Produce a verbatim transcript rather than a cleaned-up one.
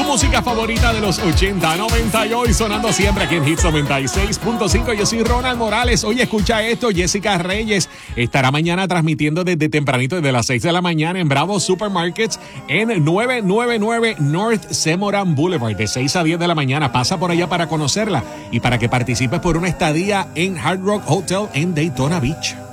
música favorita de los ochenta, noventa y hoy sonando siempre aquí en Hits noventa y seis punto cinco. Yo soy Ronald Morales. Oye, escucha esto. Jessica Reyes estará mañana transmitiendo desde tempranito, desde las seis de la mañana en Bravo Supermarkets en novecientos noventa y nueve North Semoran Boulevard, de seis a diez de la mañana. Pasa por allá para conocerla y para que participes por una estadía en Hard Rock Hotel en Daytona Beach.